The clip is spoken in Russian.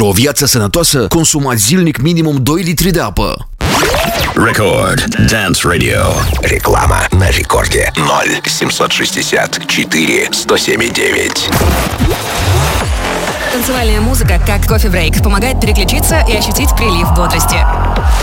Pentru o viață sănătoasă, consumați zilnic minimum 2 litri de apă. Record Dance Radio. Реклама на рекорде 0-764-107-9. Танцевальная музыка, как кофе-брейк, помогает переключиться и ощутить прилив бодрости.